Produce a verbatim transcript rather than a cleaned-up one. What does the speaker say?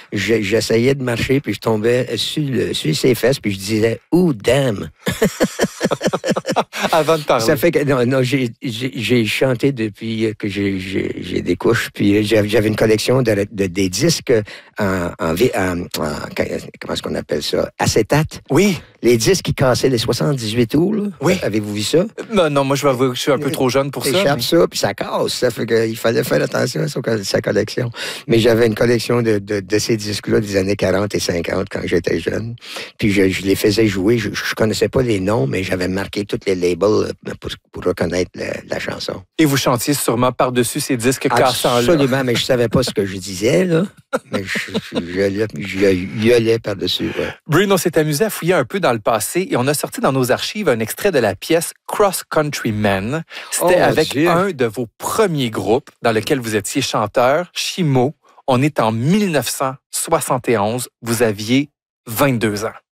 je, j'essayais de marcher, puis je tombais sur, le, sur ses fesses, puis je disais « Ooh, damn! » Avant de parler. Ça fait que, non, non j'ai, j'ai, j'ai chanté depuis que j'ai, j'ai, j'ai des couches, puis j'avais, j'avais une collection de, de, des disques en, en, en, en comment est-ce qu'on appelle ça? Acétate. Oui. Les disques qui cassaient les soixante-dix-huit tours, là. Oui. Avez-vous vu ça? Non, non, moi, je vais avouer que je suis un peu trop jeune pour ça. Échappe Mais... ça, puis ça casse. Ça fait qu'il fallait faire attention à sa, sa collection. Mais j'avais une collection de, de, de ces disques-là des années quarante et cinquante quand j'étais jeune. Puis je, je les faisais jouer. Je, je connaissais pas les noms, mais j'avais marqué tous les labels pour, pour reconnaître la, la chanson. Et vous chantiez sûrement par-dessus ces disques cassants-là. Absolument, mais je savais pas ce que je disais, là. Mais je, je, je, je gueulais par-dessus, ouais. Bruno s'est amusé à fouiller un peu dans le passé et on a sorti dans nos archives un extrait de la pièce Cross Country Men. C'était oh, avec Dieu. un de vos premiers groupes dans lequel vous étiez chanteur, Chimo. On est en mille neuf cent soixante et onze. Vous aviez vingt-deux ans.